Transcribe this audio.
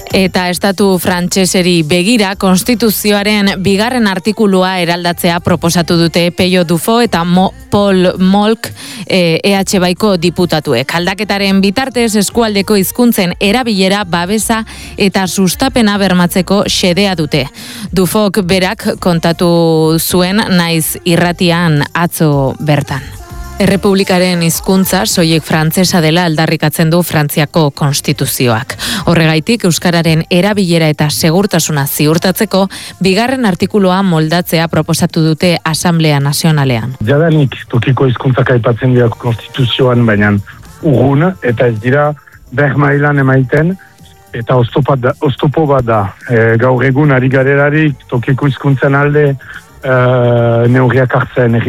Eta estatu frantseseri begira konstituzioaren 2. artikulua eraldatzea proposatu dute Peio Dufo eta Paul Molk EH Baiko diputatuek. Aldaketaren bitartez eskualdeko hizkuntzen erabilera, babesa eta sustapena bermatzeko xedea dute. Dufok berak kontatu zuen naiz irratian atzo bertan. Errepublikaren hizkuntza soilik frantsesa dela aldarrikatzen du Frantziako konstituzioak. Horregaitik euskararen erabilera eta segurtasuna ziurtatzeko 2. artikulua moldatzea proposatu dute Asamblea Nazionalean. Jadanik tokiko hizkuntzak aipatzen dira konstituzioan, baina urrun eta ez dira bermailan emaiten eta oztopo bat da. Gaur egun ari garelarik tokiko hizkuntzen alde neurriak hartzen